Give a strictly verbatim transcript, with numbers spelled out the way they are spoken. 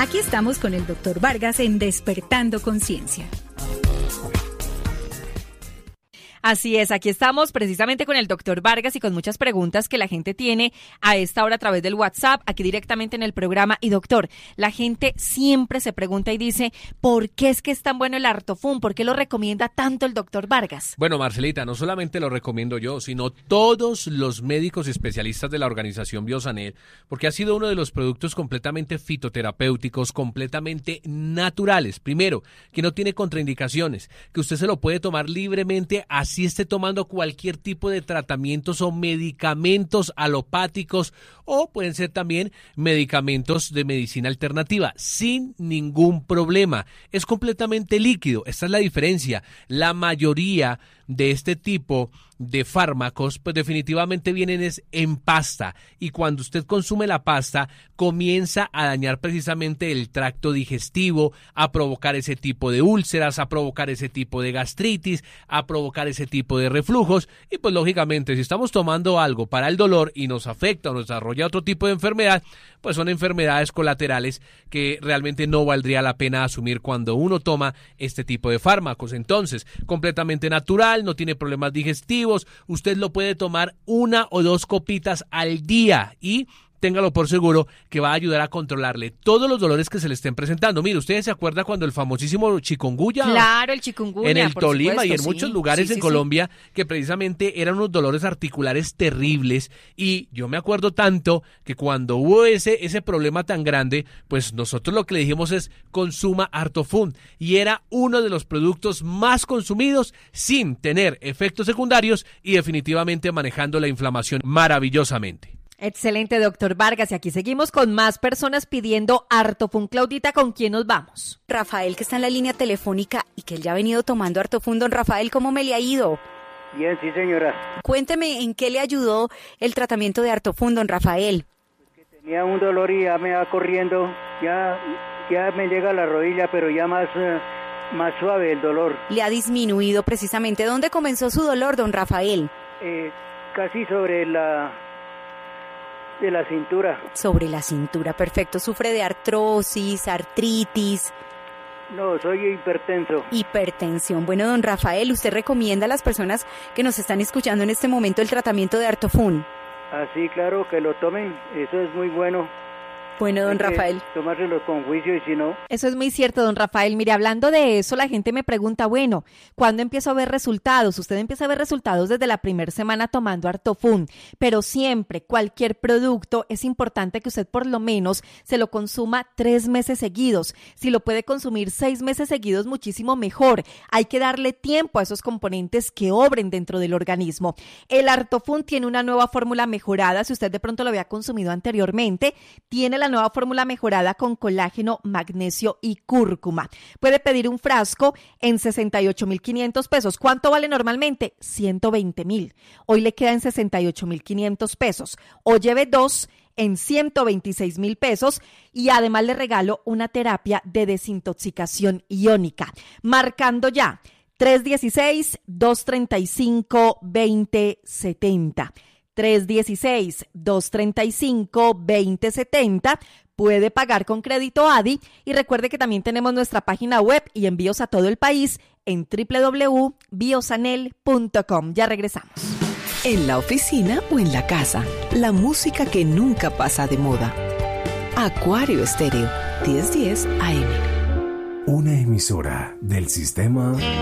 Aquí estamos con el doctor Vargas en Despertando Conciencia. Así es, aquí estamos precisamente con el doctor Vargas y con muchas preguntas que la gente tiene a esta hora a través del WhatsApp, aquí directamente en el programa. Y doctor, la gente siempre se pregunta y dice, ¿por qué es que es tan bueno el Artofun? ¿Por qué lo recomienda tanto el doctor Vargas? Bueno, Marcelita, no solamente lo recomiendo yo, sino todos los médicos especialistas de la organización Biosanel, porque ha sido uno de los productos completamente fitoterapéuticos, completamente naturales. Primero, que no tiene contraindicaciones, que usted se lo puede tomar libremente así si esté tomando cualquier tipo de tratamientos o medicamentos alopáticos o pueden ser también medicamentos de medicina alternativa sin ningún problema. Es completamente líquido, esta es la diferencia. La mayoría de este tipo de fármacos pues definitivamente vienen es en pasta y cuando usted consume la pasta comienza a dañar precisamente el tracto digestivo, a provocar ese tipo de úlceras, a provocar ese tipo de gastritis, a provocar ese tipo de reflujos y pues lógicamente si estamos tomando algo para el dolor y nos afecta o nos desarrolla otro tipo de enfermedad, pues son enfermedades colaterales que realmente no valdría la pena asumir cuando uno toma este tipo de fármacos. Entonces, completamente natural, no tiene problemas digestivos, usted lo puede tomar una o dos copitas al día y téngalo por seguro que va a ayudar a controlarle todos los dolores que se le estén presentando. Mire, ¿ustedes se acuerdan cuando el famosísimo chikungunya? Claro, el chikungunya, en el por Tolima supuesto, y en sí. muchos lugares sí, en sí, Colombia, sí. que precisamente eran unos dolores articulares terribles y yo me acuerdo tanto que cuando hubo ese, ese problema tan grande, pues nosotros lo que le dijimos es consuma Artofun y era uno de los productos más consumidos sin tener efectos secundarios y definitivamente manejando la inflamación maravillosamente. Excelente, doctor Vargas. Y aquí seguimos con más personas pidiendo Artofun. Claudita, ¿con quién nos vamos? Rafael, que está en la línea telefónica y que él ya ha venido tomando Artofun. Don Rafael, ¿cómo me le ha ido? Bien, sí, señora. Cuénteme, ¿en qué le ayudó el tratamiento de Artofun, don Rafael? Es que tenía un dolor y ya me va corriendo, ya, ya me llega a la rodilla, pero ya más, uh, más suave el dolor. Le ha disminuido precisamente. ¿Dónde comenzó su dolor, don Rafael? Eh, casi sobre la... de la cintura. Sobre la cintura, perfecto. ¿Sufre de artrosis, artritis? No, soy hipertenso. Hipertensión. Bueno, don Rafael, ¿usted recomienda a las personas que nos están escuchando en este momento el tratamiento de Artofun? Ah, sí, claro, que lo tomen. Eso es muy bueno. Bueno, don Rafael. Tomárselo con juicio y si no... Eso es muy cierto, don Rafael. Mire, hablando de eso, la gente me pregunta, bueno, ¿cuándo empiezo a ver resultados? Usted empieza a ver resultados desde la primera semana tomando Artofun, pero siempre, cualquier producto, es importante que usted por lo menos se lo consuma tres meses seguidos. Si lo puede consumir seis meses seguidos, muchísimo mejor. Hay que darle tiempo a esos componentes que obren dentro del organismo. El Artofun tiene una nueva fórmula mejorada. Si usted de pronto lo había consumido anteriormente, tiene la la nueva fórmula mejorada con colágeno, magnesio y cúrcuma. Puede pedir un frasco en sesenta y ocho mil quinientos pesos. ¿Cuánto vale normalmente? ciento veinte mil. Hoy le queda en sesenta y ocho mil quinientos pesos. O lleve dos en ciento veintiséis mil pesos y además le regalo una terapia de desintoxicación iónica. Marcando ya tres uno seis, dos tres cinco, dos cero siete cero. tres uno seis, dos tres cinco, dos cero siete cero. Puede pagar con crédito A D I y recuerde que también tenemos nuestra página web y envíos a todo el país en doble u doble u doble u punto biosanel punto com. Ya regresamos. En la oficina o en la casa, la música que nunca pasa de moda. Acuario Estéreo, diez diez A M. Una emisora del sistema